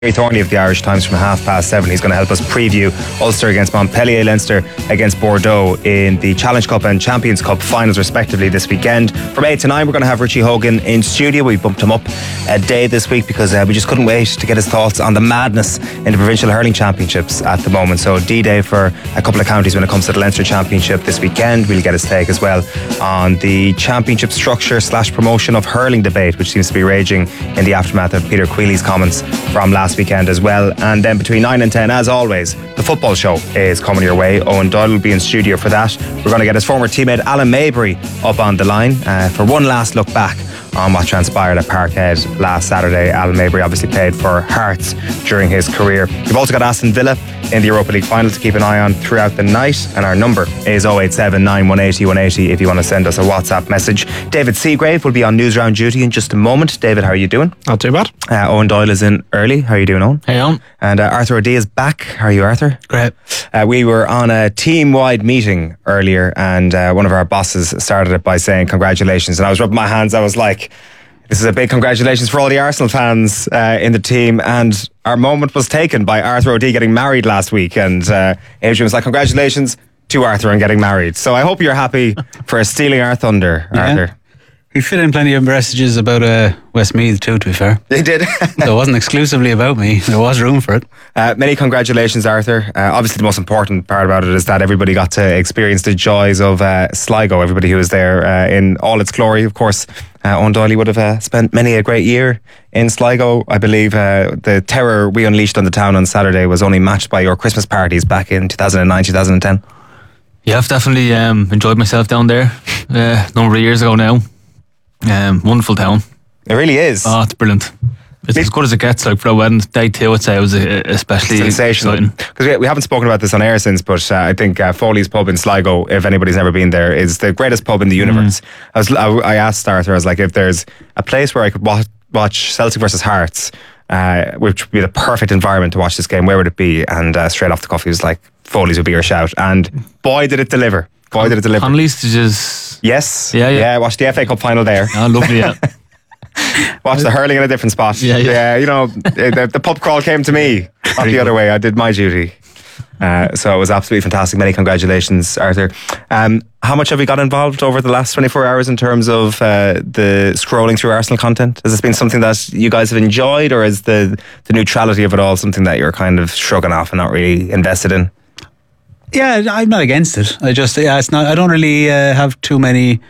Thornley of the Irish Times from 7:30. He's going to help us preview Ulster against Montpellier, Leinster against Bordeaux in the Challenge Cup and Champions Cup finals respectively this weekend. From 8 to 9 we're going to have Richie Hogan in studio. We bumped him up a day this week because we just couldn't wait to get his thoughts on the madness in the Provincial Hurling Championships at the moment. So D-Day for a couple of counties when it comes to the Leinster Championship this weekend. We'll get his take as well on the championship structure / promotion of hurling debate, which seems to be raging in the aftermath of Peter Quealy's comments from last weekend as well. And then between 9 and 10, as always, the football show is coming your way. Owen Doyle will be in studio for that. We're going to get his former teammate Alan Mabry up on the line for one last look back on what transpired at Parkhead last Saturday. Alan Mabry obviously played for Hearts during his career. We've also got Aston Villa in the Europa League final to keep an eye on throughout the night, and our number is 0879 180 180 if you want to send us a WhatsApp message. David Seagrave will be on news round duty in just a moment. David, how are you doing? Not too bad. Owen Doyle is in early. How are you doing, Owen? Hey, Owen. And Arthur O'Dea is back. How are you, Arthur? Great. We were on a team-wide meeting earlier, and one of our bosses started it by saying congratulations, and I was rubbing my hands. I was like, this is a big congratulations for all the Arsenal fans in the team. And our moment was taken by Arthur O'Dea getting married last week. And Adrian was like, congratulations to Arthur on getting married. So I hope you're happy for stealing our thunder, Arthur. He fit in plenty of messages about Westmeath too, to be fair. They did. So it wasn't exclusively about me. There was room for it. Many congratulations, Arthur. Obviously the most important part about it is that everybody got to experience the joys of Sligo. Everybody who was there in all its glory, of course. Owen Doyle would have spent many a great year in Sligo. I believe the terror we unleashed on the town on Saturday was only matched by your Christmas parties back in 2009, 2010. Yeah, I've definitely enjoyed myself down there a number of years ago now. Wonderful town. It really is. Oh, it's brilliant. It's as good as it gets. Like for a wedding day too, I'd say it was especially sensational. Because we haven't spoken about this on air since, but I think Foley's pub in Sligo, if anybody's never been there, is the greatest pub in the universe. I asked Arthur, I was like, if there's a place where I could watch Celtic versus Hearts, which would be the perfect environment to watch this game, where would it be? And straight off the cuff, he was like, Foley's would be your shout. And boy, did it deliver. Connolly's to just... Yes. Yeah. Watched the FA Cup final there. Oh, lovely, yeah. Watch the hurling in a different spot. Yeah. You know, the pub crawl came to me, not the other way. I did my duty. So it was absolutely fantastic. Many congratulations, Arthur. How much have you got involved over the last 24 hours in terms of the scrolling through Arsenal content? Has this been something that you guys have enjoyed, or is the neutrality of it all something that you're kind of shrugging off and not really invested in? Yeah, I'm not against it. It's not. I don't really have too many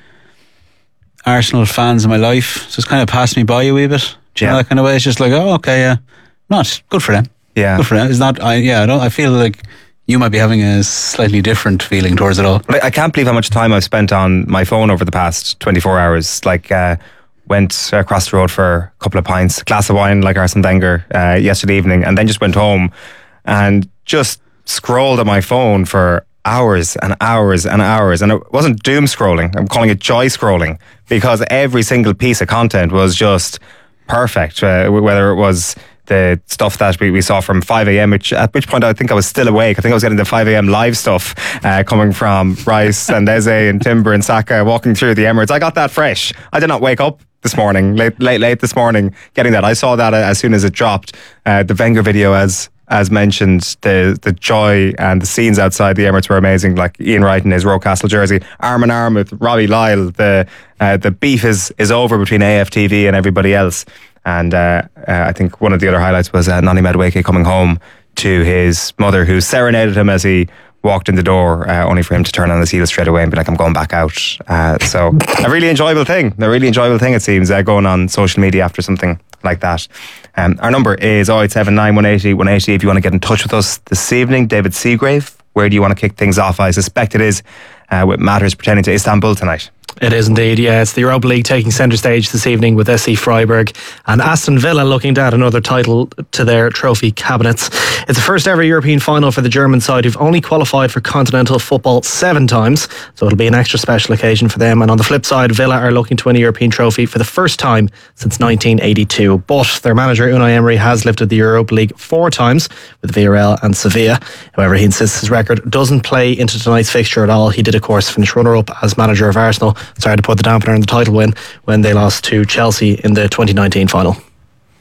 Arsenal fans in my life, so it's kind of passed me by a wee bit. Do you know that kind of way? It's just like, oh, okay, yeah, not good for them. Yeah, good for them. It's not. I feel like you might be having a slightly different feeling towards it all. I can't believe how much time I've spent on my phone over the past 24 hours. Like, went across the road for a couple of pints, glass of wine, like Arsene Wenger yesterday evening, and then just went home and just scrolled on my phone for hours and hours and hours. And it wasn't doom scrolling, I'm calling it joy scrolling, because every single piece of content was just perfect, whether it was the stuff that we saw from 5am, at which point I think I was still awake. I think I was getting the 5am live stuff coming from Rice and Eze and Timber and Saka walking through the Emirates. I got that fresh. I did not wake up this morning, late this morning, getting that. I saw that as soon as it dropped. The Wenger video, as mentioned, the joy and the scenes outside the Emirates were amazing. Like Ian Wright in his Rocastle jersey, arm in arm with Robbie Lyle. The beef is over between AFTV and everybody else. And I think one of the other highlights was Nani Madueke coming home to his mother, who serenaded him as he walked in the door, only for him to turn on his heel straight away and be like, I'm going back out. So a really enjoyable thing, it seems, going on social media after something like that. Our number is 0879 180 180 if you want to get in touch with us this evening. David Seagrave, where do you want to kick things off? I suspect it is with matters pertaining to Istanbul tonight. It is indeed, yeah. It's the Europa League taking centre stage this evening with SC Freiburg and Aston Villa looking to add another title to their trophy cabinets. It's the first ever European final for the German side, who've only qualified for continental football 7 times, so it'll be an extra special occasion for them. And on the flip side, Villa are looking to win a European trophy for the first time since 1982. But their manager Unai Emery has lifted the Europa League 4 times with Villarreal and Sevilla. However, he insists his record doesn't play into tonight's fixture at all. He did, of course, finish runner-up as manager of Arsenal. Started to put the dampener on the title win when they lost to Chelsea in the 2019 final.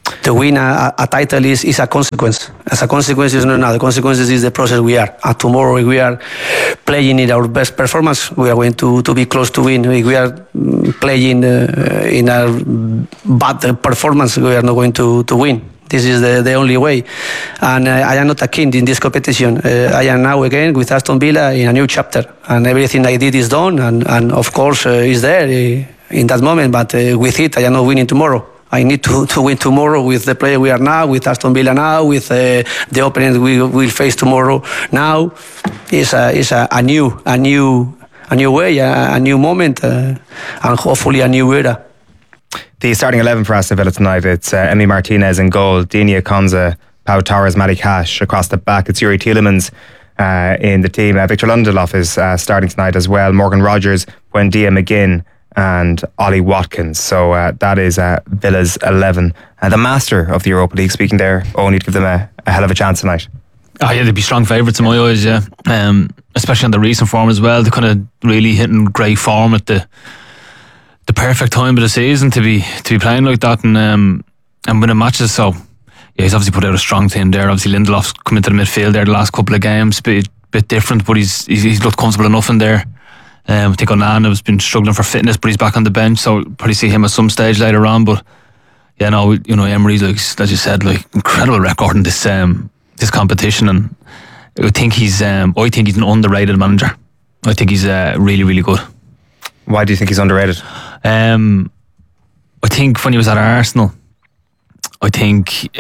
To win a title is a consequence. As a consequence, is not now. The consequences is the process we are. And tomorrow, if we are playing in our best performance, we are going to be close to win. If we are playing in a bad performance, we are not going to win. This is the only way. And I am not a king in this competition. I am now again with Aston Villa in a new chapter. And everything I did is done. And of course, is there in that moment. But with it, I am not winning tomorrow. I need to win tomorrow with the player we are now, with Aston Villa now, with the opponent we will face tomorrow. Now is a new way, a new moment, and hopefully a new era. The starting 11 for Aston Villa tonight, it's Emi Martinez in goal, Dini Akonza, Pau Torres, Matty Cash across the back. It's Yuri Tielemans in the team. Victor Lindelof is starting tonight as well. Morgan Rogers, Buendia McGinn, and Ollie Watkins. So that is Villa's 11. The master of the Europa League speaking there. Need to give them a hell of a chance tonight. Oh yeah, they'd be strong favourites in my eyes, yeah. Especially on the recent form as well. They're kind of really hitting great form at the perfect time of the season to be playing like that and winning matches. So yeah, he's obviously put out a strong team there. Obviously Lindelof's come into the midfield there the last couple of games, bit different, but he's looked comfortable enough in there. I think Onana has been struggling for fitness, but he's back on the bench, so probably see him at some stage later on. But yeah, no, Emery's, like as you said, like incredible record in this competition, and I think he's an underrated manager. I think he's really, really good. Why do you think he's underrated? I think when he was at Arsenal, I think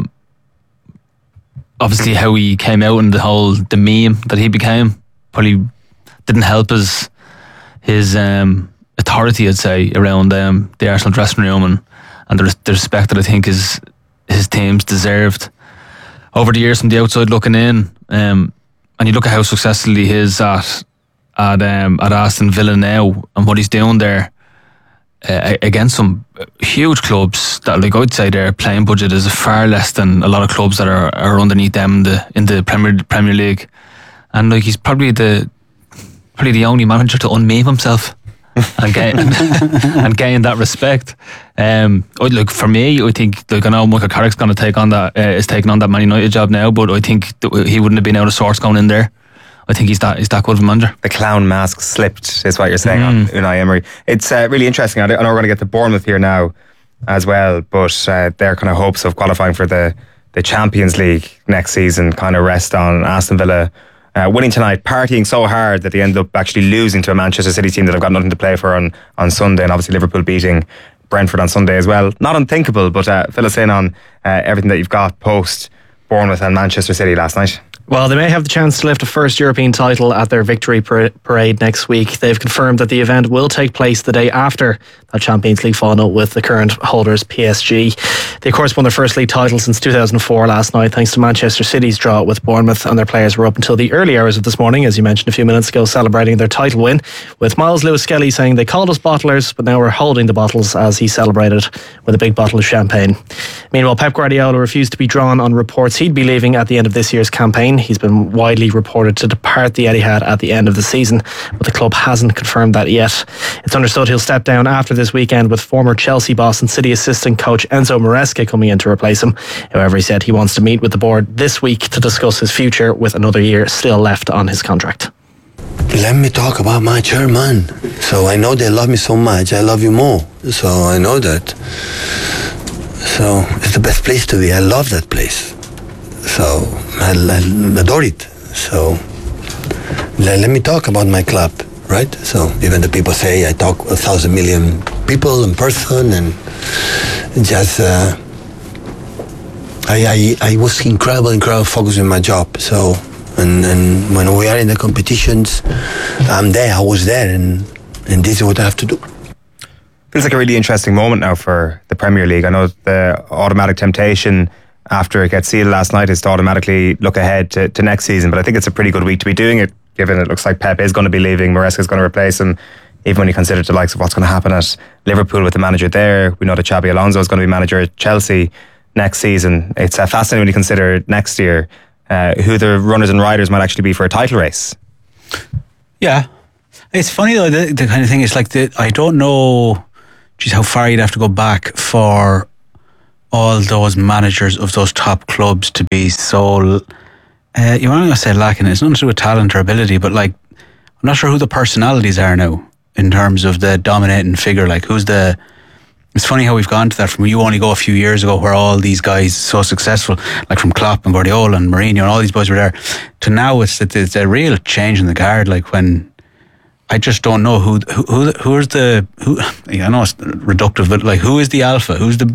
obviously how he came out and the meme that he became probably didn't help his authority, I'd say, around the Arsenal dressing room and the respect that I think his teams deserved over the years from the outside looking in. And you look at how successful he is at Aston Villa now and what he's doing there against some huge clubs that, like, I'd say their playing budget is far less than a lot of clubs that are underneath them in the Premier League. And like, he's probably the only manager to unmeme himself and gain that respect. Like for me, I think, like, I know Michael Carrick's going to taking on that Man United job now, but I think he wouldn't have been out of sorts going in there. I think he's that good of a manager. The clown mask slipped, is what you're saying on Unai Emery. It's really interesting. I know we're going to get to Bournemouth here now as well, but their kind of hopes of qualifying for the Champions League next season kind of rest on Aston Villa winning tonight, partying so hard that they end up actually losing to a Manchester City team that have got nothing to play for on Sunday, and obviously Liverpool beating Brentford on Sunday as well. Not unthinkable, but fill us in on everything that you've got post Bournemouth and Manchester City last night. Well, they may have the chance to lift a first European title at their victory parade next week. They've confirmed that the event will take place the day after that Champions League final with the current holders PSG. They of course won their first league title since 2004 last night, thanks to Manchester City's draw with Bournemouth, and their players were up until the early hours of this morning, as you mentioned a few minutes ago, celebrating their title win, with Miles Lewis-Skelly saying they called us bottlers, but now we're holding the bottles, as he celebrated with a big bottle of champagne. Meanwhile, Pep Guardiola refused to be drawn on reports he'd be leaving at the end of this year's campaign. He's been widely reported to depart the Etihad at the end of the season, but the club hasn't confirmed that yet. It's understood he'll step down after this weekend, with former Chelsea boss and City assistant coach Enzo Maresca coming in to replace him. However, he said he wants to meet with the board this week to discuss his future, with another year still left on his contract. Let me talk about my chairman. So I know they love me so much. I love you more. So I know that. So it's the best place to be. I love that place. So I adore it. So let me talk about my club, right? So even the people say I talk 1,000 million people in person, and just I was incredible focused on my job. So and when we are in the competitions, I'm there. I was there, and this is what I have to do. Feels like a really interesting moment now for the Premier League. I know the automatic temptation after it gets sealed last night is to automatically look ahead to next season, but I think it's a pretty good week to be doing it, given it looks like Pep is going to be leaving, Maresca is going to replace him, even when you consider the likes of what's going to happen at Liverpool with the manager there. We know that Xabi Alonso is going to be manager at Chelsea next season. It's fascinating when you consider next year who the runners and riders might actually be for a title race. Yeah. It's funny though, the kind of thing is like, I don't know how far you'd have to go back for all those managers of those top clubs to be so, you want to say lacking. It's nothing to do with talent or ability, but like, I'm not sure who the personalities are now in terms of the dominating figure. Like, it's funny how we've gone to that from you only go a few years ago where all these guys so successful, like from Klopp and Guardiola and Mourinho and all these boys were there, to now it's a real change in the guard. Like, when I just don't know who I know it's reductive, but like, who is the alpha? Who's the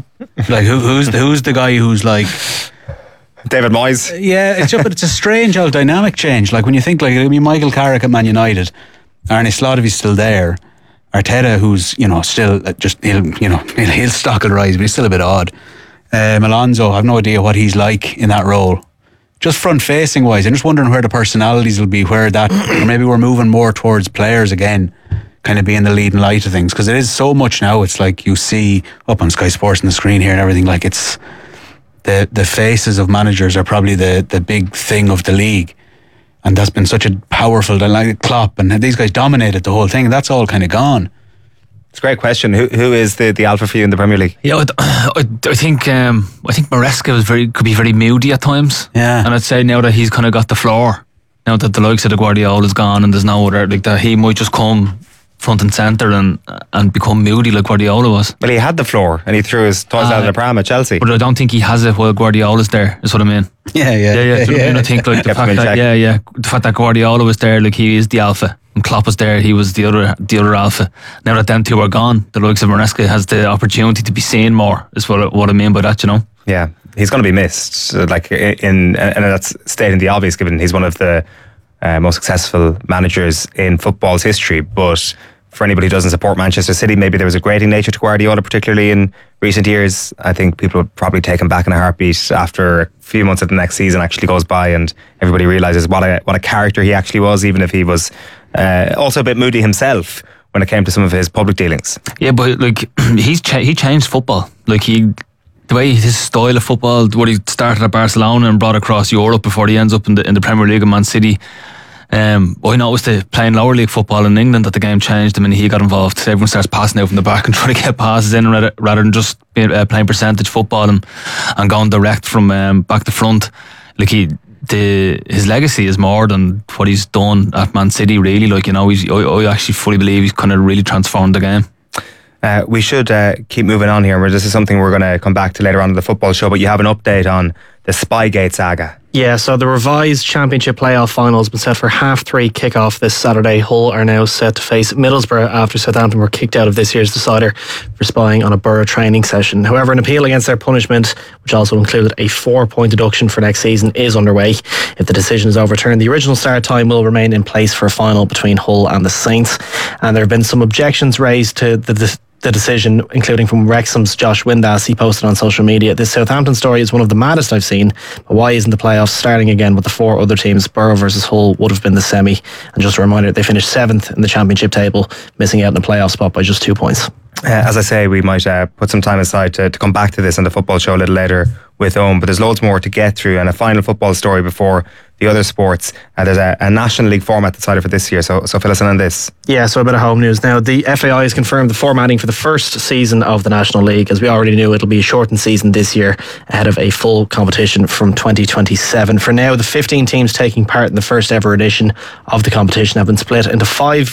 guy who's like David Moyes? Yeah, but it's a strange old dynamic change. Like, when you think, like, I mean, Michael Carrick at Man United, Arne Slottevy's still there, Arteta, who's still just he'll stock will rise, but he's still a bit odd. Alonso, I've no idea what he's like in that role. Just front facing wise, I'm just wondering where the personalities will be, or maybe we're moving more towards players again, kind of being the leading light of things, because it is so much now. It's like you see up on Sky Sports on the screen here and everything. Like, it's the faces of managers are probably the big thing of the league, and that's been such a powerful. Like Klopp and these guys dominated the whole thing. That's all kind of gone. It's a great question. Who is the alpha for you in the Premier League? Yeah, I think Maresca could be very moody at times. Yeah, and I'd say now that he's kind of got the floor, now that the likes of the Guardiola's gone and there's no other, like, that he might just come front and centre and become moody like Guardiola was. Well, he had the floor and he threw his toys out of the pram at Chelsea. But I don't think he has it while Guardiola's there, is what I mean. Yeah. I think, like, the fact that Guardiola was there, like, he is the alpha, and Klopp was there, he was the other alpha. Now that them two are gone, the likes of Maresca has the opportunity to be seen more, is what I mean by that, Yeah, he's going to be missed, like, and that's stating the obvious, given he's one of the most successful managers in football's history. But for anybody who doesn't support Manchester City, maybe there was a grating nature to Guardiola, particularly in recent years. I think people would probably take him back in a heartbeat after a few months of the next season actually goes by and everybody realises what a character he actually was, even if he was also a bit moody himself when it came to some of his public dealings. Yeah, but like, he changed football. Like, the way his style of football, what he started at Barcelona and brought across Europe before he ends up in the Premier League and Man City. I noticed that playing lower league football in England, that the game changed the minute he got involved. Everyone starts passing out from the back and trying to get passes in rather than just playing percentage football and going direct from back to front. Like, his legacy is more than what he's done at Man City, really. Like, I actually fully believe he's kind of really transformed the game. We should keep moving on here. This is something we're going to come back to later on in the football show, but you have an update on the Spygate saga. Yeah, so the revised Championship playoff final has been set for 3:30 kickoff this Saturday. Hull are now set to face Middlesbrough after Southampton were kicked out of this year's decider for spying on a Borough training session. However, an appeal against their punishment, which also included a 4-point deduction for next season, is underway. If the decision is overturned, the original start time will remain in place for a final between Hull and the Saints. And there have been some objections raised to the decision, including from Wrexham's Josh Windass. He posted on social media, "This Southampton story is one of the maddest I've seen, but why isn't the playoffs starting again with the 4 other teams? Borough versus Hull would have been the semi." And just a reminder, they finished 7th in the Championship table, missing out in the playoff spot by just 2 points. As I say, we might put some time aside to come back to this in the football show a little later with Owen, but there's loads more to get through, and a final football story before the other sports. There's a National League format decided for this year, so fill us in on this. Yeah, so a bit of home news now. The FAI has confirmed the formatting for the first season of the National League. As we already knew, it'll be a shortened season this year ahead of a full competition from 2027. For now, the 15 teams taking part in the first ever edition of the competition have been split into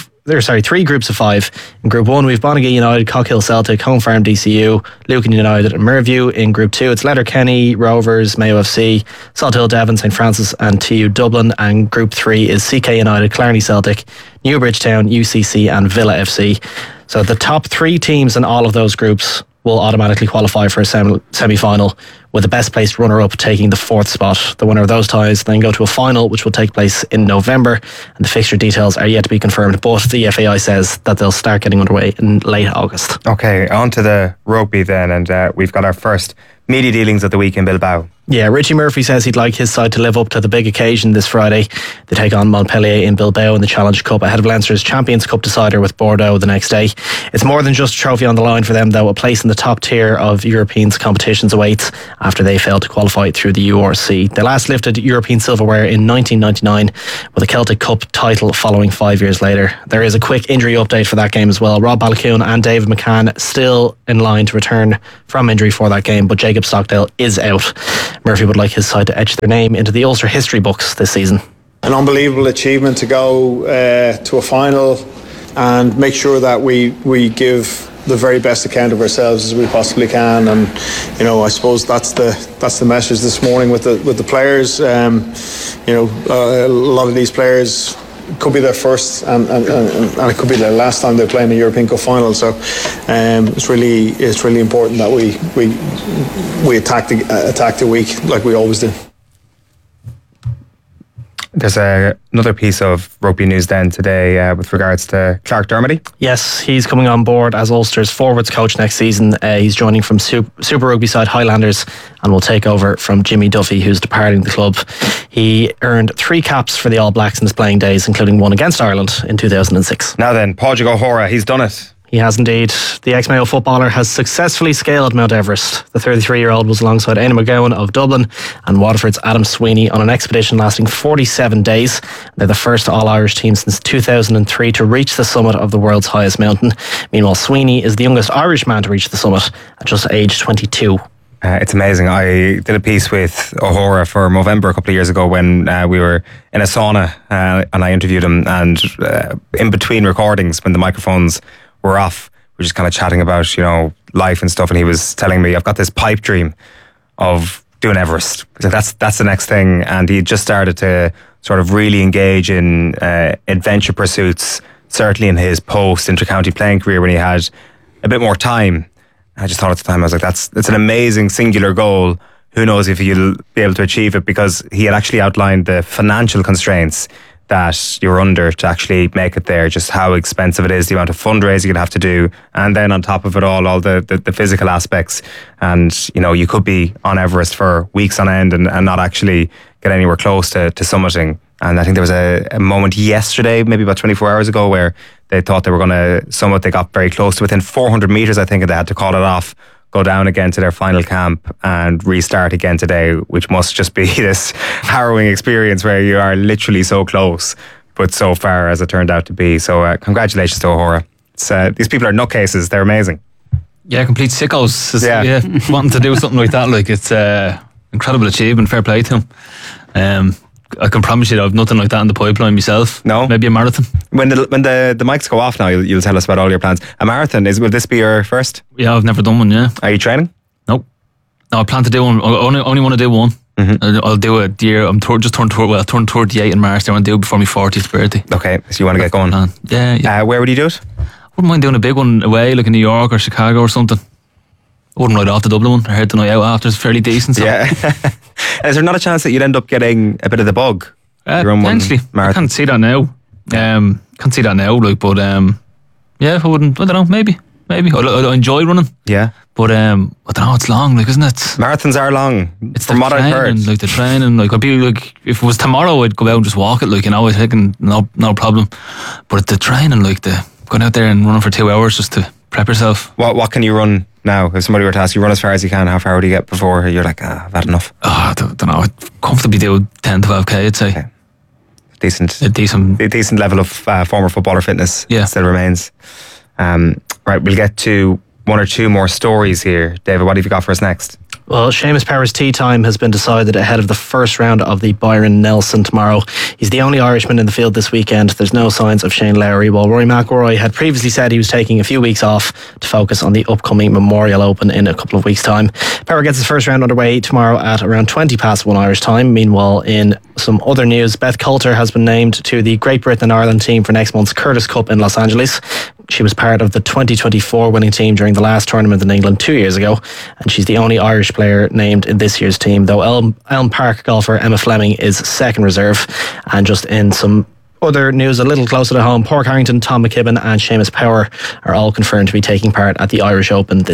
3 groups of 5. In Group 1, we've Bonaghy United, Cockhill Celtic, Home Farm DCU, Lucan United and Merview. In Group 2, it's Letterkenny, Rovers, Mayo FC, Salt Hill Devon, St Francis and TU Dublin. And Group 3 is CK United, Clarny Celtic, Newbridge Town, UCC and Villa FC. So the top 3 teams in all of those groups will automatically qualify for a semi-final, with the best placed runner-up taking the 4th spot. The winner of those ties then go to a final, which will take place in November, and the fixture details are yet to be confirmed, but the FAI says that they'll start getting underway in late August. Okay, on to the rugby then, and we've got our first media dealings of the week in Bilbao. Yeah, Richie Murphy says he'd like his side to live up to the big occasion this Friday. They take on Montpellier in Bilbao in the Challenge Cup ahead of Leinster's Champions Cup decider with Bordeaux the next day. It's more than just a trophy on the line for them, though. A place in the top tier of European competitions awaits after they failed to qualify through the URC. They last lifted European silverware in 1999 with a Celtic Cup title following 5 years later. There is a quick injury update for that game as well. Rob Balakoon and David McCann still in line to return from injury for that game, but Jacob Stockdale is out. Murphy would like his side to etch their name into the Ulster history books this season. An unbelievable achievement to go to a final and make sure that we give the very best account of ourselves as we possibly can. And I suppose that's the message this morning with the players. A lot of these players, it could be their first and it could be their last time they play in a European Cup final. So it's really important that we attack the week like we always do. There's another piece of rugby news then today with regards to Clark Dermody. Yes, he's coming on board as Ulster's forwards coach next season. He's joining from Super Rugby side Highlanders and will take over from Jimmy Duffy, who's departing the club. He earned 3 caps for the All Blacks in his playing days, including one against Ireland in 2006. Now then, Pádraig O'Hora, he's done it. He has indeed. The ex-Mayo footballer has successfully scaled Mount Everest. The 33-year-old was alongside Éamon McGowan of Dublin and Waterford's Adam Sweeney on an expedition lasting 47 days. They're the first All-Irish team since 2003 to reach the summit of the world's highest mountain. Meanwhile, Sweeney is the youngest Irish man to reach the summit at just age 22. It's amazing. I did a piece with O'Hora for Movember a couple of years ago when we were in a sauna and I interviewed him, and in between recordings when the microphones were off, we're just kind of chatting about life and stuff, and he was telling me, I've got this pipe dream of doing Everest. So that's the next thing, and he just started to sort of really engage in adventure pursuits, certainly in his post inter-county playing career when he had a bit more time. I just thought at the time, I was like, that's an amazing singular goal. Who knows if you'll be able to achieve it, because he had actually outlined the financial constraints that you're under to actually make it there, just how expensive it is, the amount of fundraising you'd have to do, and then on top of it all the physical aspects. And you could be on Everest for weeks on end and not actually get anywhere close to summiting. And I think there was a moment yesterday, maybe about 24 hours ago, where they thought they were going to summit. They got very close to within 400 metres, I think, and they had to call it off, go down again to their final camp and restart again today, which must just be this harrowing experience where you are literally so close, but so far as it turned out to be. So congratulations to O'Hora. These people are nutcases. They're amazing. Yeah, complete sickos. Yeah, wanting to do something like that, it's incredible achievement. Fair play to him. I can promise you I've nothing like that in the pipeline myself. No? Maybe a marathon. When the mics go off now, you'll tell us about all your plans. A marathon, will this be your first? Yeah, I've never done one, yeah. Are you training? Nope. No, I plan to do one. I only want to do one. Mm-hmm. I'll do it the year. I turned 38 in March. I want to do it before my 40th birthday. Okay, so you want to get going? Yeah. Where would you do it? I wouldn't mind doing a big one away, like in New York or Chicago or something. I wouldn't write off the Dublin one. I heard the night out after is fairly decent. So. Yeah. Is there not a chance that you'd end up getting a bit of the bug? Potentially. I can't see that now. Yeah, I wouldn't. I don't know. Maybe. I enjoy running. Yeah. But I don't know. It's long, isn't it? Marathons are long. It's from what I've heard. The training. I'd be if it was tomorrow, I'd go out and just walk it. I think no problem. But the training, going out there and running for 2 hours just to prep yourself. What can you run now? If somebody were to ask you, run as far as you can, how far would you get before you're like, I've had enough? I don't know. I'd comfortably do 10, 12k, I'd say. Okay. Decent level of former footballer fitness still remains. Right, we'll get to one or two more stories here. David, what have you got for us next? Well, Seamus Power's tea time has been decided ahead of the first round of the Byron Nelson tomorrow. He's the only Irishman in the field this weekend. There's no signs of Shane Lowry, while Rory McIlroy had previously said he was taking a few weeks off to focus on the upcoming Memorial Open in a couple of weeks' time. Power gets his first round underway tomorrow at around 1 Irish time. Meanwhile, in some other news, Beth Coulter has been named to the Great Britain and Ireland team for next month's Curtis Cup in Los Angeles. She was part of the 2024 winning team during the last tournament in England 2 years ago, and she's the only Irish player named in this year's team, though Elm Park golfer Emma Fleming is second reserve. And just in some other news a little closer to home, Padraig Harrington, Tom McKibben and Seamus Power are all confirmed to be taking part at the Irish Open this year.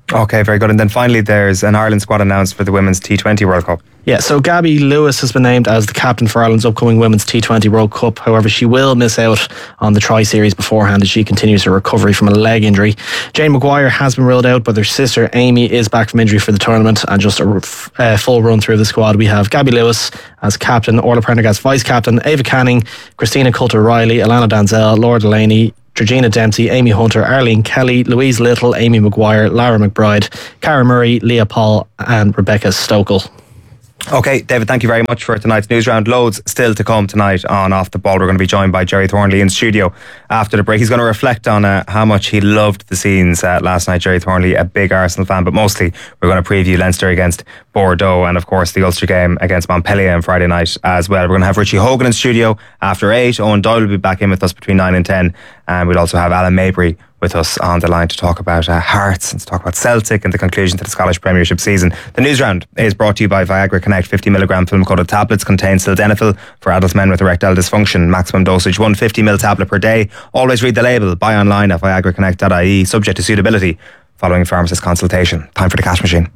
Okay, very good. And then finally, there's an Ireland squad announced for the Women's T20 World Cup. Yeah, so Gabby Lewis has been named as the captain for Ireland's upcoming Women's T20 World Cup. However, she will miss out on the Tri-Series beforehand as she continues her recovery from a leg injury. Jane Maguire has been ruled out, but her sister Amy is back from injury for the tournament. And just a full run through of the squad, we have Gabby Lewis as captain, Orla Prendergast vice captain, Ava Canning, Christina Coulter-Riley, Alana Danzel, Laura Delaney, Georgina Dempsey, Amy Hunter, Arlene Kelly, Louise Little, Amy Maguire, Lara McBride, Cara Murray, Leah Paul and Rebecca Stokel. Okay, David, thank you very much for tonight's news round. Loads still to come tonight on Off the Ball. We're going to be joined by Jerry Thornley in studio after the break. He's going to reflect on how much he loved the scenes last night. Jerry Thornley, a big Arsenal fan, but mostly we're going to preview Leinster against Bordeaux and, of course, the Ulster game against Montpellier on Friday night as well. We're going to have Richie Hogan in studio after 8. Owen Doyle will be back in with us between 9 and 10. And we'll also have Alan Mabry with us on the line to talk about Hearts and to talk about Celtic and the conclusion to the Scottish Premiership season. The news round is brought to you by Viagra Connect. 50mg film-coated tablets contain sildenafil for adult men with erectile dysfunction. Maximum dosage 150ml tablet per day. Always read the label. Buy online at viagraconnect.ie. Subject to suitability following pharmacist consultation. Time for the cash machine.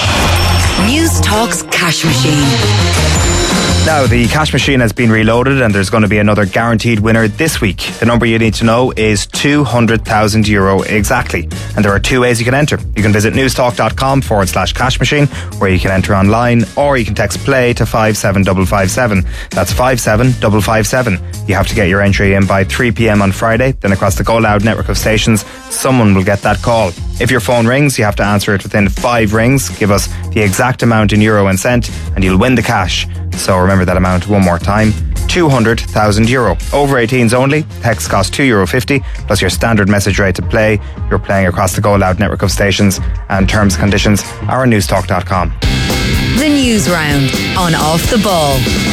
News Talk's cash machine. Now, the cash machine has been reloaded and there's going to be another guaranteed winner this week. The number you need to know is €200,000 exactly. And there are two ways you can enter. You can visit newstalk.com/cash machine, where you can enter online, or you can text play to 57557. That's 57557. You have to get your entry in by 3 p.m. on Friday. Then across the Go Loud network of stations, someone will get that call. If your phone rings, you have to answer it within 5 rings. Give us the exact amount in euro and cent and you'll win the cash. So remember that amount one more time, €200,000. Over 18s only. Text costs €2.50 plus your standard message rate to play. You're playing across the Go Loud network of stations, and terms and conditions are on newstalk.com. The News Round on Off the Ball.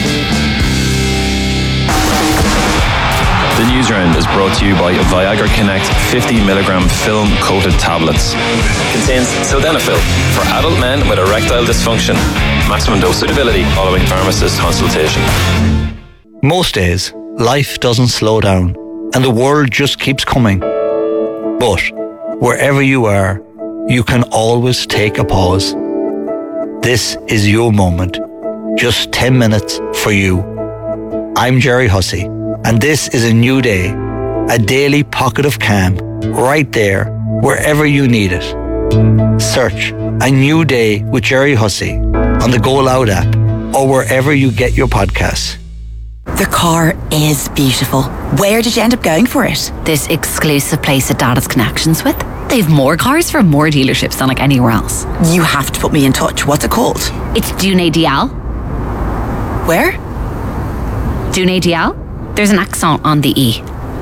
The News Round is brought to you by Viagra Connect 50mg film-coated tablets. Contains sildenafil for adult men with erectile dysfunction. Maximum dose suitability following pharmacist consultation. Most days, life doesn't slow down and the world just keeps coming. But wherever you are, you can always take a pause. This is your moment. Just 10 minutes for you. I'm Jerry Hussey, and this is a new day, a daily pocket of calm, right there, wherever you need it. Search A New Day with Jerry Hussey on the Go Loud app or wherever you get your podcasts. The car is beautiful. Where did you end up going for it? This exclusive place that Dad has connections with. They've more cars from more dealerships than like anywhere else. You have to put me in touch. What's it called? It's Dune Dial. Where? Dune Dial. There's an accent on the E.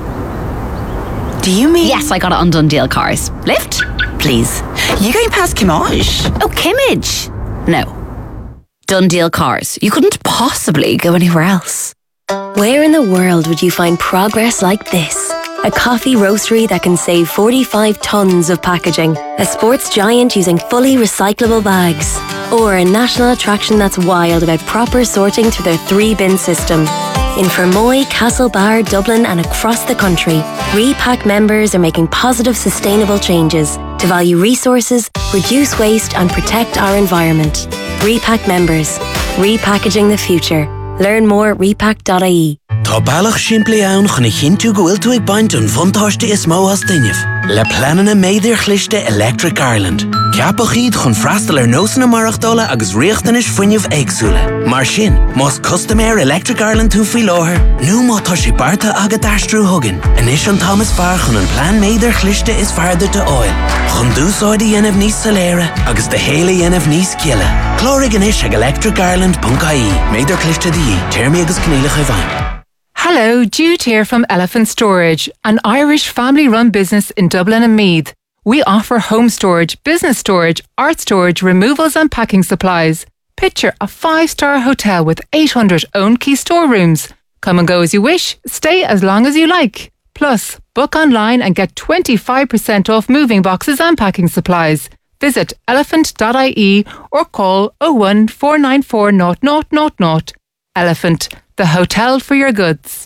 Do you mean? Yes, I got it on Dundee Cars. Lift? Please. You going past Kimmage? Oh, Kimmage? No. Dundee Cars. You couldn't possibly go anywhere else. Where in the world would you find progress like this? A coffee roastery that can save 45 tons of packaging. A sports giant using fully recyclable bags. Or a national attraction that's wild about proper sorting through their 3-bin system. In Fermoy, Castlebar, Dublin and across the country, Repack members are making positive, sustainable changes to value resources, reduce waste and protect our environment. Repack members. Repackaging the future. Learn more at repack.ie. Tá bailach siimplí ann chuna chinú go bhfuil tú ag baint an bhuntáiste is mó as duineh. Le planan na méidir chlichte Electric Ireland. Ceapach iad chun freastal nósanna marachtála agus riachtan is fuinneamh éagsúla. Mar sin, más Customair Electric Ireland tú faoi láthair, nó má tá sí barta agad aistrú thugan. Inis an Thomas fear chun an plán méidir chlichte is fearda de oil. Chun dúsáidí dhéanamh níos saléire agus de héile dhéanamh níos ciile. Clórig inis ag electricireland.ie. Méidir chlichte di, téirmí agus cnílach a bhain. Hello, Jude here from Elephant Storage, an Irish family-run business in Dublin and Meath. We offer home storage, business storage, art storage, removals and packing supplies. Picture a 5-star hotel with 800 own key storerooms. Come and go as you wish, stay as long as you like. Plus, book online and get 25% off moving boxes and packing supplies. Visit elephant.ie or call 01 494 0000. Elephant, the hotel for your goods.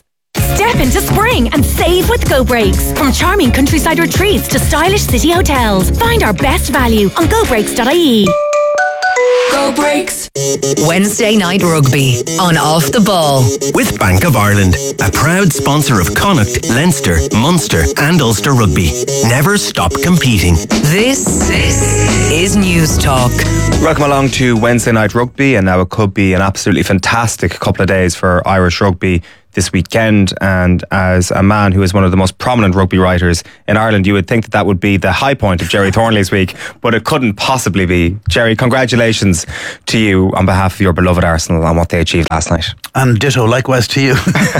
Step into spring and save with Go Breaks. From charming countryside retreats to stylish city hotels, find our best value on gobreaks.ie. Go Breaks. Wednesday night rugby on Off the Ball. With Bank of Ireland, a proud sponsor of Connacht, Leinster, Munster and Ulster Rugby. Never stop competing. This is News Talk. Welcome along to Wednesday night rugby, and now it could be an absolutely fantastic couple of days for Irish rugby this weekend. And as a man who is one of the most prominent rugby writers in Ireland, you would think that would be the high point of Jerry Thornley's week, but it couldn't possibly be. Jerry, congratulations to you on behalf of your beloved Arsenal on what they achieved last night. And ditto, likewise to you.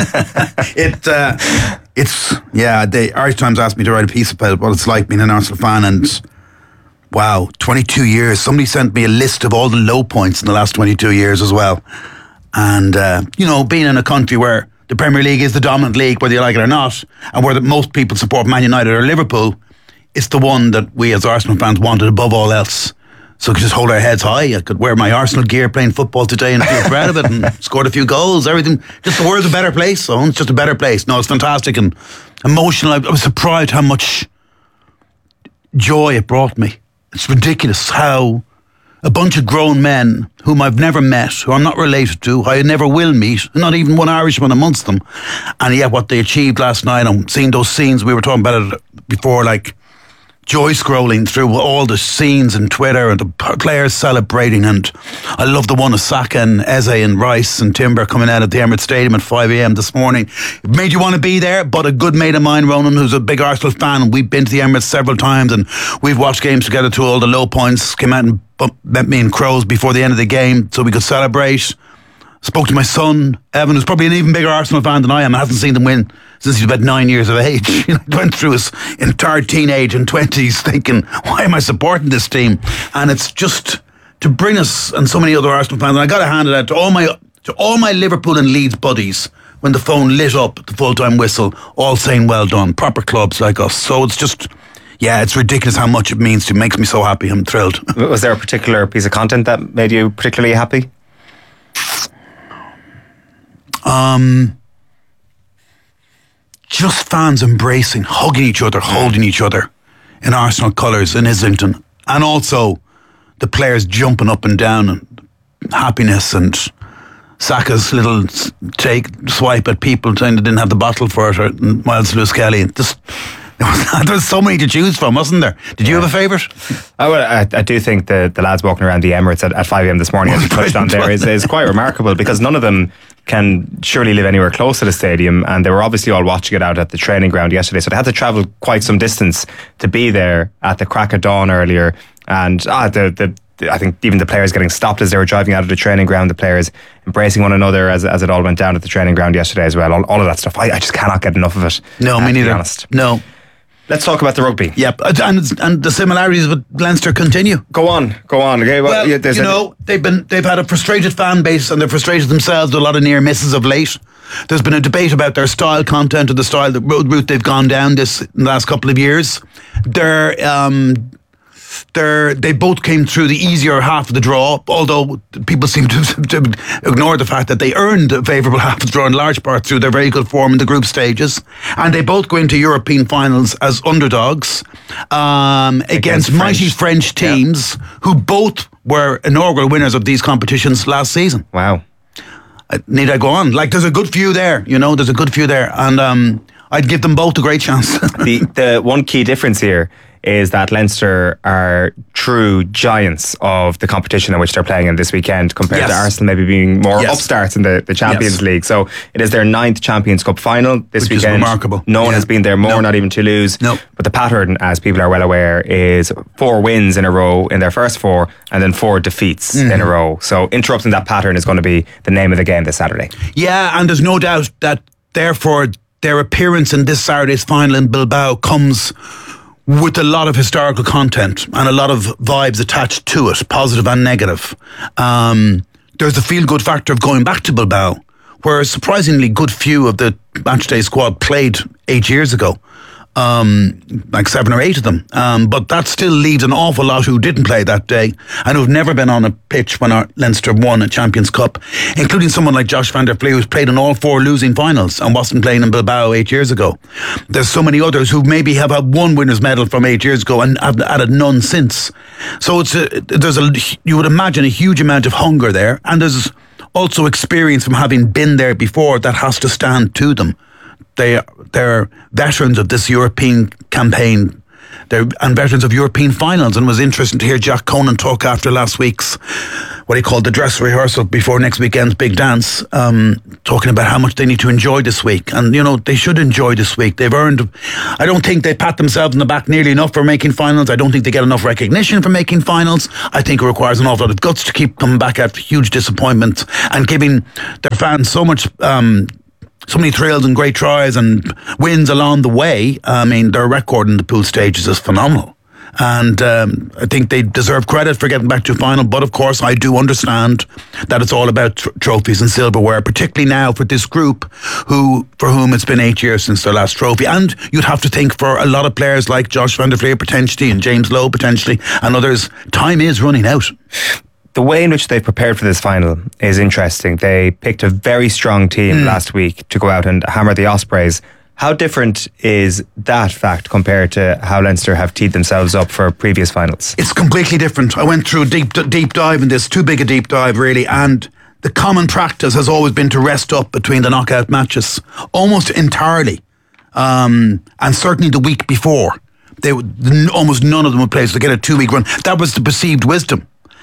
The Irish Times asked me to write a piece about what it's like being an Arsenal fan, and wow, 22 years. Somebody sent me a list of all the low points in the last 22 years as well. And, being in a country where the Premier League is the dominant league, whether you like it or not, and where most people support Man United or Liverpool, it's the one that we as Arsenal fans wanted above all else. So we could just hold our heads high. I could wear my Arsenal gear playing football today and feel proud of it and scored a few goals, everything. Just the world's a better place, so it's just a better place. No, it's fantastic and emotional. I was surprised how much joy it brought me. It's ridiculous how a bunch of grown men whom I've never met, who I'm not related to, who I never will meet, not even one Irishman amongst them, and yet what they achieved last night, I'm seeing those scenes, we were talking about it before, like joy scrolling through all the scenes on Twitter and the players celebrating, and I love the one of Saka and Eze and Rice and Timber coming out at the Emirates Stadium at 5 a.m. this morning. It made you want to be there, but a good mate of mine, Ronan, who's a big Arsenal fan, and we've been to the Emirates several times and we've watched games together to all the low points, came out and met me in Crows before the end of the game so we could celebrate. Spoke to my son, Evan, who's probably an even bigger Arsenal fan than I am. I hasn't seen them win since he's about 9 years of age. Went through his entire teenage and 20s thinking, why am I supporting this team? And it's just to bring us and so many other Arsenal fans. And I got to hand it out to all my Liverpool and Leeds buddies when the phone lit up at the full-time whistle, all saying well done, proper clubs like us. So it's just, yeah, it's ridiculous how much it means to me. It makes me so happy. I'm thrilled. Was there a particular piece of content that made you particularly happy? Just fans embracing, hugging each other, holding each other in Arsenal colours in Islington, and also the players jumping up and down and happiness, and Saka's little swipe at people saying they didn't have the bottle for it, or Miles Lewis Kelly. Just there was so many to choose from, wasn't there? Did you have a favourite? I do think the lads walking around the Emirates at 5 a.m. this morning, as you touched on there, is quite remarkable, because none of them can surely live anywhere close to the stadium, and they were obviously all watching it out at the training ground yesterday, so they had to travel quite some distance to be there at the crack of dawn earlier. And I think even the players getting stopped as they were driving out of the training ground, the players embracing one another as it all went down at the training ground yesterday as well. All of that stuff, I just cannot get enough of it. No, me neither. To be honest. No. Let's talk about the rugby. Yep, and the similarities with Leinster continue. Go on. Okay, well, they've had a frustrated fan base, and they've frustrated themselves with a lot of near misses of late. There's been a debate about their style content or the style, the route they've gone down in the last couple of years. They both came through the easier half of the draw, although people seem to ignore the fact that they earned a favourable half of the draw in large part through their very good form in the group stages. And they both go into European finals as underdogs against mighty French teams who both were inaugural winners of these competitions last season. Wow. Need I go on? Like, there's a good few there, there's a good few there. And I'd give them both a great chance. The one key difference here is that Leinster are true giants of the competition in which they're playing in this weekend, compared to Arsenal maybe being more upstarts in the Champions League. So it is their 9th Champions Cup final this which weekend. Is remarkable. No one has been there more, not even Toulouse. No. But the pattern, as people are well aware, is 4 wins in a row in their first 4, and then 4 defeats in a row. So interrupting that pattern is going to be the name of the game this Saturday. Yeah, and there's no doubt that therefore their appearance in this Saturday's final in Bilbao comes with a lot of historical content and a lot of vibes attached to it, positive and negative. There's the feel-good factor of going back to Bilbao, where a surprisingly good few of the matchday squad played 8 years ago. like 7 or 8 of them. But that still leaves an awful lot who didn't play that day and who've never been on a pitch when Leinster won a Champions Cup, including someone like Josh van der Fleer, who's played in all 4 losing finals and wasn't playing in Bilbao 8 years ago. There's so many others who maybe have had 1 winner's medal from 8 years ago and have added none since. So you would imagine a huge amount of hunger there, and there's also experience from having been there before that has to stand to them. They're veterans of this European campaign. And veterans of European finals. And it was interesting to hear Jack Conan talk after last week's, what he called the dress rehearsal before next weekend's big dance, talking about how much they need to enjoy this week. And, they should enjoy this week. They've earned, I don't think they pat themselves on the back nearly enough for making finals. I don't think they get enough recognition for making finals. I think it requires an awful lot of guts to keep coming back after huge disappointments and giving their fans so much... so many thrills and great tries and wins along the way. I mean, their record in the pool stages is phenomenal. And I think they deserve credit for getting back to a final. But of course, I do understand that it's all about trophies and silverware, particularly now for this group for whom it's been 8 years since their last trophy. And you'd have to think for a lot of players like Josh van der Fleer potentially and James Lowe potentially and others, time is running out. The way in which they've prepared for this final is interesting. They picked a very strong team last week to go out and hammer the Ospreys. How different is that fact compared to how Leinster have teed themselves up for previous finals? It's completely different. I went through a deep dive in this, too big a deep dive really, and the common practice has always been to rest up between the knockout matches, almost entirely. And certainly the week before, almost none of them would play, so they get a 2-week run. That was the perceived wisdom.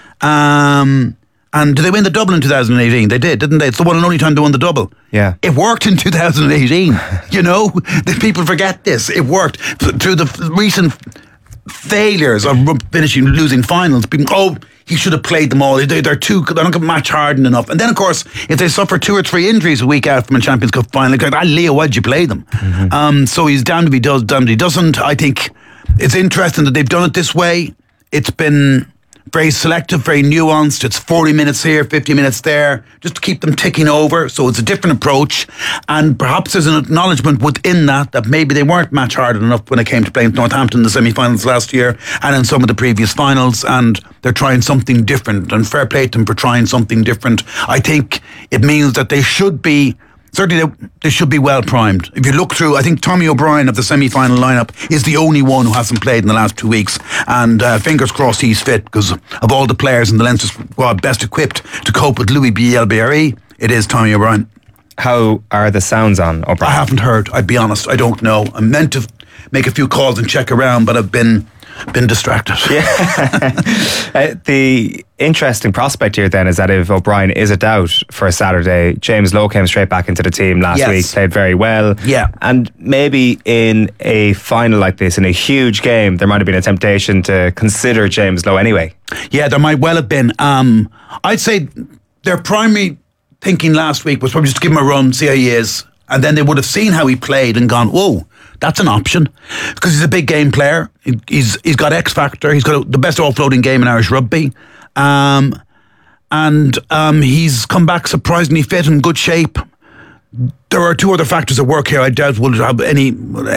And did they win the double in 2018? They did, didn't they? It's the one and only time they won the double. Yeah. It worked in 2018. The people forget this. It worked. Through the recent failures of losing finals, people, he should have played them all. They're not match hardened enough. And then, of course, if they suffer 2 or 3 injuries a week out from a Champions Cup final, like, Leo, why'd you play them? Mm-hmm. So he's damned if he does, damned if he doesn't. I think it's interesting that they've done it this way. It's been very selective, very nuanced. It's 40 minutes here, 50 minutes there, just to keep them ticking over. So it's a different approach. And perhaps there's an acknowledgement within that maybe they weren't match hardened enough when it came to playing Northampton in the semi-finals last year and in some of the previous finals. And they're trying something different. And fair play to them for trying something different. I think it means that they should be... Certainly, they should be well primed. If you look through, I think Tommy O'Brien of the semi-final lineup is the only one who hasn't played in the last 2 weeks. And fingers crossed he's fit, because of all the players in the Leinster squad best equipped to cope with Louis Bielbarré, it is Tommy O'Brien. How are the sounds on O'Brien? I haven't heard, I'd be honest. I don't know. I meant to make a few calls and check around, but I've been distracted. Yeah. The interesting prospect here then is that if O'Brien is a doubt for a Saturday, James Lowe came straight back into the team last week, played very well. Yeah. And maybe in a final like this, in a huge game, there might have been a temptation to consider James Lowe anyway. Yeah, there might well have been. I'd say their primary thinking last week was probably just to give him a run, see how he is. And then they would have seen how he played and gone, whoa, that's an option. Because he's a big game player. He's got X factor. He's got the best offloading game in Irish rugby. And he's come back surprisingly fit and good shape. There are 2 other factors at work here I doubt will have any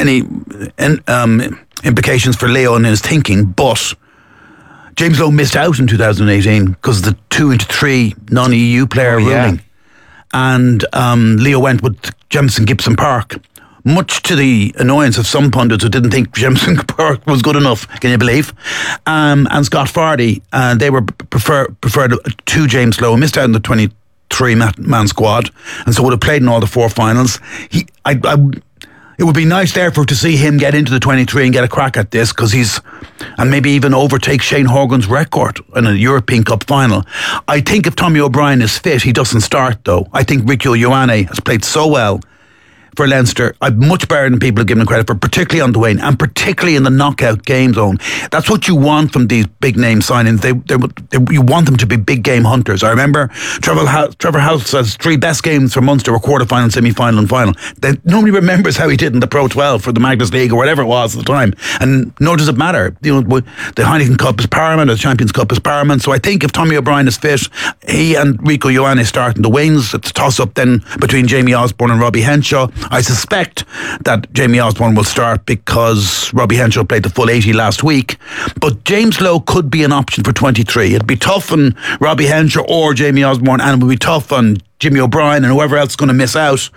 implications for Leo and his thinking. But James Lowe missed out in 2018 because of the 2 into 3 non-EU player ruling. And Leo went with Jemison Gibson Park, much to the annoyance of some pundits who didn't think Jemison Park was good enough, can you believe? And Scott Fardy, they were preferred to James Lowe, missed out in the 23-man squad, and so would have played in all the 4 finals. It would be nice, therefore, to see him get into the 23 and get a crack at this, because and maybe even overtake Shane Horgan's record in a European Cup final. I think if Tommy O'Brien is fit, he doesn't start, though. I think Rico Ioane has played so well for Leinster. I'm much better than people have given him credit for, particularly on the wing and particularly in the knockout game zone. That's what you want from these big name signings. You want them to be big game hunters. I remember Trevor House says 3 best games for Munster were quarterfinal, semi-final and final. Nobody remembers how he did in the Pro 12 for the Magnus League or whatever it was at the time, and nor does it matter. The Heineken Cup is paramount, the Champions Cup is paramount. So I think if Tommy O'Brien is fit, he and Rico Ioane start in the wings. It's a toss-up then between Jamie Osborne and Robbie Henshaw. I suspect that Jamie Osborne will start because Robbie Henshaw played the full 80 last week. But James Lowe could be an option for 23. It'd be tough on Robbie Henshaw or Jamie Osborne, and it would be tough on Jimmy O'Brien and whoever else is going to miss out.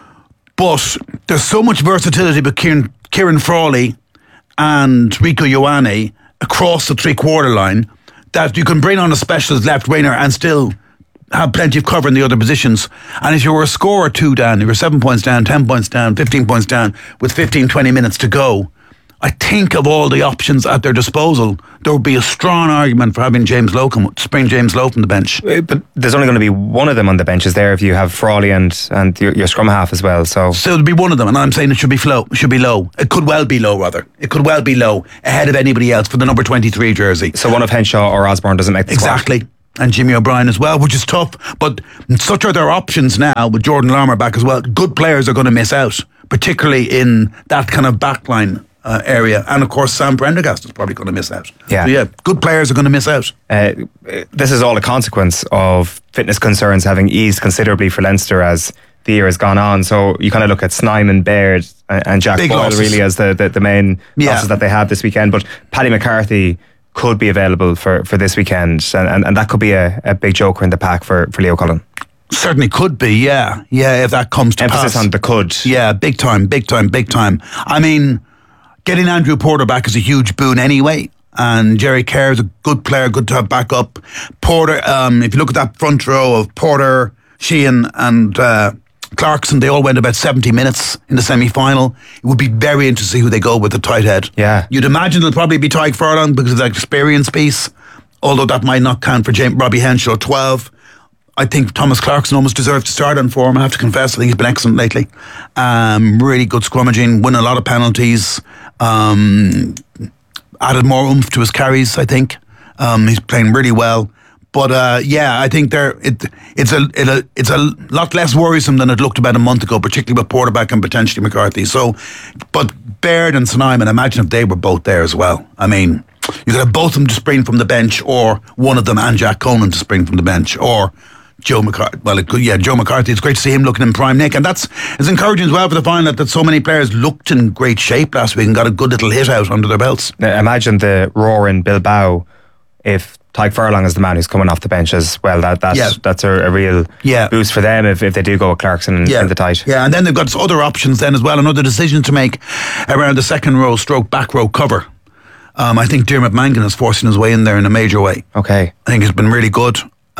But there's so much versatility with Kieran Frawley and Rico Ioane across the three-quarter line that you can bring on a specialist left winger and still have plenty of cover in the other positions. And if you were a score or two down, if you're 7 points down, 10 points down, 15 points down with 15, 20 minutes to go, I think of all the options at their disposal, there would be a strong argument for having spring James Lowe from the bench. But there's only going to be one of them on the benches there if you have Frawley and your scrum half as well. So it'll be one of them, and I'm saying it should be low. It could well be low, rather. It could well be low, ahead of anybody else for the number 23 jersey. So one of Henshaw or Osborne doesn't make the squad. Exactly. And Jimmy O'Brien as well, which is tough. But such are their options now, with Jordan Larmour back as well. Good players are going to miss out, particularly in that kind of backline area. And of course, Sam Prendergast is probably going to miss out. Yeah. So yeah, good players are going to miss out. This is all a consequence of fitness concerns having eased considerably for Leinster as the year has gone on. So you kind of look at Snyman, Baird and Jack Big Boyle losses. really as the main losses that they have this weekend. But Paddy McCarthy could be available for this weekend, and that could be a big joker in the pack for Leo Cullen. Certainly could be, yeah, if that comes to Emphasis pass. on the could. Yeah, big time. I mean, getting Andrew Porter back is a huge boon anyway. And Jerry Kerr is a good player, good to have back up. Porter, if you look at that front row of Porter, Sheehan and Clarkson, they all went about 70 minutes in the semi-final. It would be very interesting to see who they go with the tight head. Yeah. You'd imagine it'll probably be Tyke Furlong because of that experience piece, although that might not count for Robbie Henshaw, 12. I think Thomas Clarkson almost deserves to start on form. I have to confess, I think he's been excellent lately. Really good scrummaging, winning a lot of penalties. Added more oomph to his carries, I think. He's playing really well. But I think it's a lot less worrisome than it looked about a month ago, particularly with Porter back and potentially McCarthy. So, but Baird and Snyman, imagine if they were both there as well. I mean, you could have both of them to spring from the bench, or one of them and Jack Conan to spring from the bench, or Joe McCarthy. Well, Joe McCarthy. It's great to see him looking in prime nick, and it's encouraging as well for the final that so many players looked in great shape last week and got a good little hit out under their belts. Now, imagine the roar in Bilbao if Tyke Furlong is the man who's coming off the bench as well. That's a real boost for them if they do go with Clarkson in the tight. Yeah, and then they've got other options then as well, and other decisions to make around the second row stroke back row cover. I think Dermot Mangan is forcing his way in there in a major way. Okay. I think it's been really good.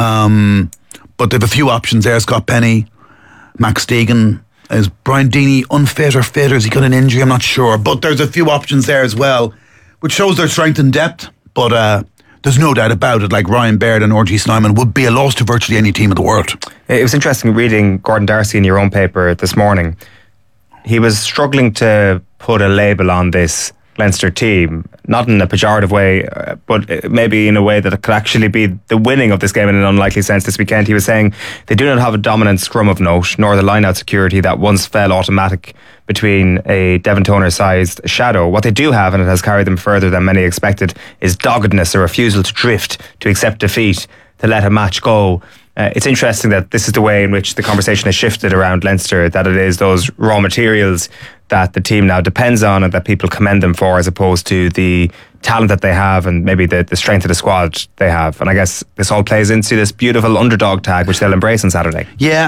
But they've a few options there. Scott Penny, Max Deegan. Is Brian Deeney unfit or fit, or has he got an injury? I'm not sure. But there's a few options there as well, which shows their strength and depth. But there's no doubt about it, like Ryan Baird and R.G. Snyman would be a loss to virtually any team in the world. It was interesting reading Gordon Darcy in your own paper this morning. He was struggling to put a label on this Leinster team, not in a pejorative way, but maybe in a way that it could actually be the winning of this game in an unlikely sense this weekend. He was saying they do not have a dominant scrum of note, nor the line-out security that once fell automatic between a Devon Toner-sized shadow. What they do have, and it has carried them further than many expected, is doggedness, a refusal to drift, to accept defeat, to let a match go. It's interesting that this is the way in which the conversation has shifted around Leinster, that it is those raw materials that the team now depends on and that people commend them for, as opposed to the talent that they have and maybe the strength of the squad they have. And I guess this all plays into this beautiful underdog tag which they'll embrace on Saturday. Yeah.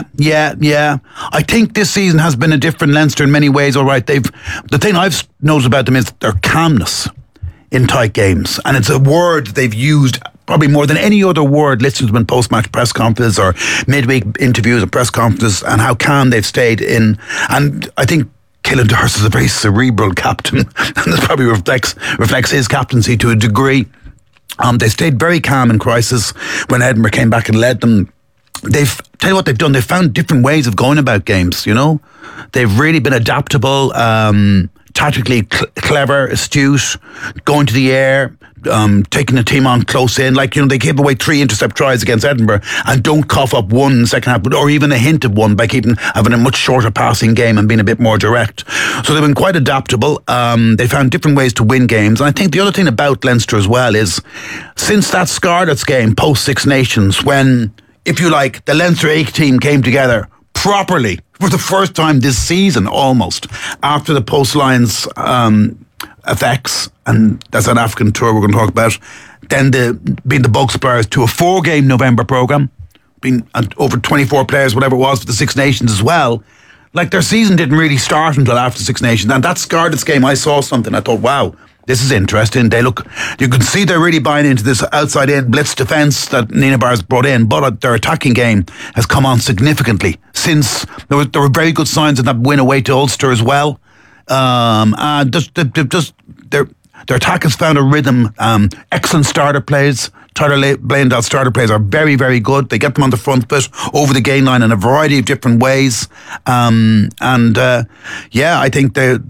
I think this season has been a different Leinster in many ways. All right, the thing I've noticed about them is their calmness in tight games, and it's a word they've used probably more than any other word listed in post-match press conferences or midweek interviews or press conferences, and how calm they've stayed in. And I think Killen Durst is a very cerebral captain, and that probably reflects his captaincy to a degree. They stayed very calm in crisis when Edinburgh came back and led them. Tell you what they've done, they've found different ways of going about games, you know. They've really been adaptable, tactically clever, astute, going to the air, taking the team on close in. Like, you know, they gave away 3 intercept tries against Edinburgh and don't cough up one in the second half, or even a hint of one, by having a much shorter passing game and being a bit more direct. So they've been quite adaptable. They found different ways to win games. And I think the other thing about Leinster as well is, since that Scarlets game post Six Nations, when, if you like, the Leinster A team came together properly for the first time this season, almost, after the Post Lions effects, and that's an African tour we're going to talk about, then being the Bug Spurs to a 4-game November programme, being over 24 players, whatever it was, for the Six Nations as well. Like, their season didn't really start until after Six Nations. And that Scarlets game, I saw something, I thought, wow, this is interesting. You can see they're really buying into this outside-in blitz defence that Nina Barr's brought in, but their attacking game has come on significantly since there were very good signs of that win away to Ulster as well. And their attack has found a rhythm. Excellent starter plays. Tyler Blandell's starter plays are very, very good. They get them on the front foot over the gain line in a variety of different ways. I think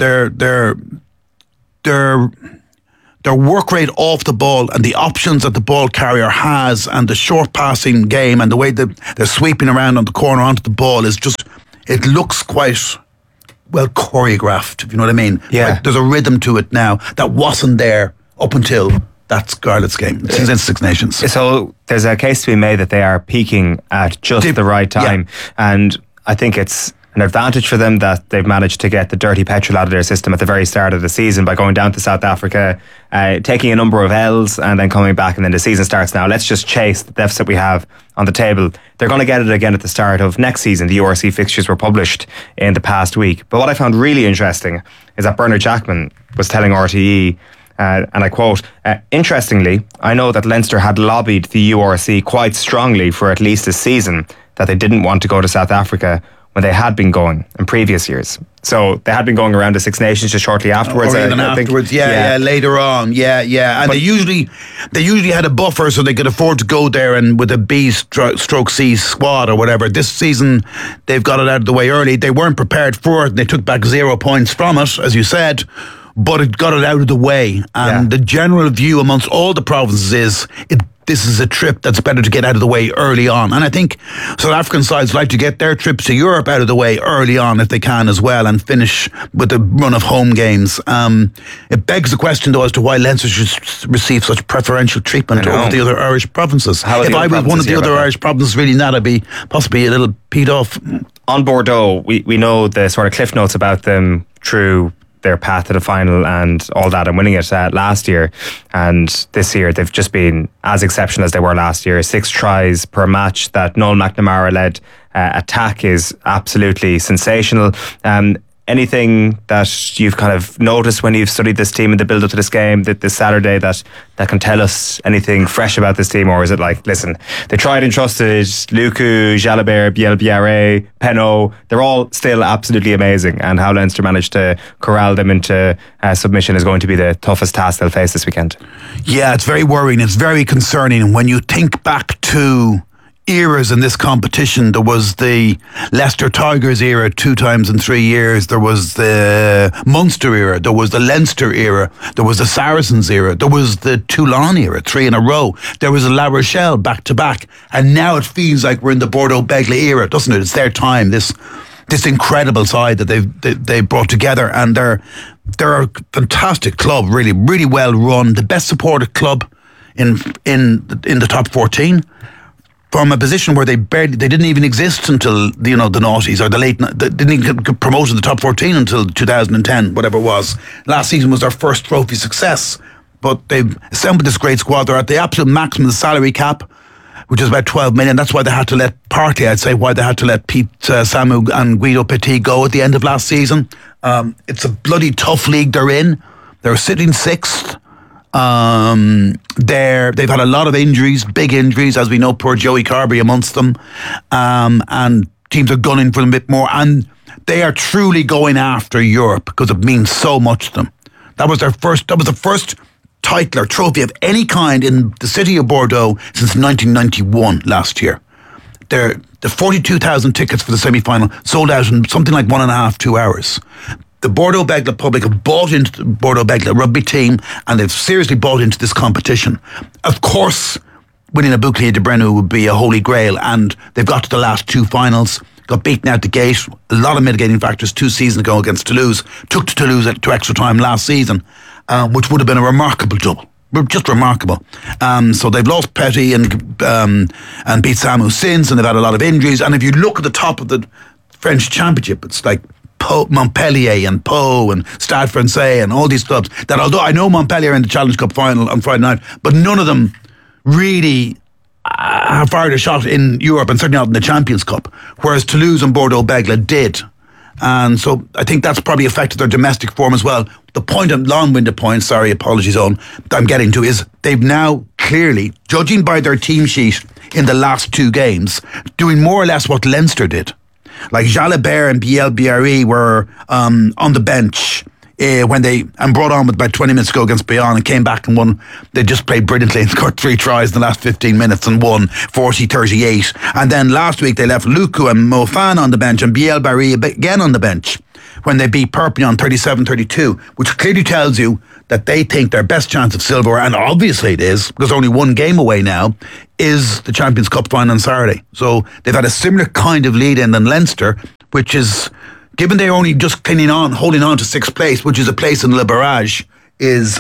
their work rate off the ball and the options that the ball carrier has and the short passing game and the way that they're sweeping around on the corner onto the ball is just, it looks quite well choreographed, if you know what I mean. Yeah. Like, there's a rhythm to it now that wasn't there up until that Scarlets game. It's in Six Nations. So there's a case to be made that they are peaking at just the right time. Yeah. And I think it's an advantage for them that they've managed to get the dirty petrol out of their system at the very start of the season by going down to South Africa, taking a number of L's and then coming back, and then the season starts now. Let's just chase the deficit we have on the table. They're going to get it again at the start of next season. The URC fixtures were published in the past week. But what I found really interesting is that Bernard Jackman was telling RTE, and I quote, interestingly, I know that Leinster had lobbied the URC quite strongly for at least a season that they didn't want to go to South Africa when they had been going in previous years. So they had been going around the Six Nations just shortly afterwards. Or even afterwards, later on, And they usually had a buffer so they could afford to go there and with a B/C squad or whatever. This season, they've got it out of the way early. They weren't prepared for it, and they took back 0 points from it, as you said, but it got it out of the way. And the general view amongst all the provinces is this is a trip that's better to get out of the way early on. And I think South African sides like to get their trips to Europe out of the way early on if they can as well and finish with a run of home games. It begs the question, though, as to why Leinster should receive such preferential treatment over the other Irish provinces. If I was one of the other Irish provinces reading that, I'd be possibly a little peed off. On Bordeaux, we know the sort of cliff notes about them through their path to the final and all that, and winning it last year, and this year they've just been as exceptional as they were last year. 6 tries per match. That Noel McNamara led attack is absolutely sensational. Anything that you've kind of noticed when you've studied this team in the build-up to this game this Saturday that can tell us anything fresh about this team? Or is it like, listen, they tried and trusted Luku, Jalabert, Bielbiaré, Penaud, they're all still absolutely amazing, and how Leinster managed to corral them into submission is going to be the toughest task they'll face this weekend. Yeah, it's very worrying. It's very concerning when you think back to eras in this competition. There was the Leicester Tigers era 2 times in 3 years. There was the Munster era. There was the Leinster era. There was the Saracens era. There was the Toulon era, 3 in a row. There was a La Rochelle back to back. And now it feels like we're in the Bordeaux-Begley era, doesn't it? It's their time, this incredible side that they've brought together. And they're a fantastic club, really, really well run. The best supported club in the top 14. From a position where they didn't even exist until the noughties or they didn't even get promoted to the top 14 until 2010, whatever it was. Last season was their first trophy success, but they've assembled this great squad. They're at the absolute maximum of the salary cap, which is about 12 million. That's why they had to let Pete Samu and Guido Petit go at the end of last season. It's a bloody tough league they're in. They're sitting 6th. They've had a lot of injuries, big injuries, as we know, poor Joey Carberry amongst them, and teams are gunning for them a bit more, and they are truly going after Europe because it means so much to them. That was the first title or trophy of any kind in the city of Bordeaux since 1991 last year. The 42,000 tickets for the semi-final sold out in something like 1.5-2 hours. The Bordeaux-Begley public have bought into the Bordeaux-Begley rugby team, and they've seriously bought into this competition. Of course, winning a Bouclier de Brenu would be a holy grail, and they've got to the last 2 finals, got beaten out the gate, a lot of mitigating factors 2 seasons ago against Toulouse, took to Toulouse to extra time last season, which would have been a remarkable double. Just remarkable. So they've lost Petty and beat Samu since, and they've had a lot of injuries, and if you look at the top of the French Championship. It's like Montpellier and Pau and Stade Francais and all these clubs that, although I know Montpellier in the Challenge Cup final on Friday night, but none of them really have fired a shot in Europe and certainly not in the Champions Cup, whereas Toulouse and Bordeaux-Bègles did. And so I think that's probably affected their domestic form as well. The point, long-winded point, sorry, apologies on, that I'm getting to is they've now clearly, judging by their team sheet in the last 2 games, doing more or less what Leinster did. Like Jalabert and Biel-Biarri were on the bench when they brought on with about 20 minutes ago against Bayonne and came back and won. They just played brilliantly and scored 3 tries in the last 15 minutes and won 40-38. And then last week they left Luku and Mofan on the bench and Biel-Biarri again on the bench when they beat Perpignan 37-32, which clearly tells you that they think their best chance of silverware, and obviously it is, because only 1 game away now, is the Champions Cup final on Saturday. So they've had a similar kind of lead-in than Leinster, which is, given they're only just holding on to 6th place, which is a place in Le Barrage, is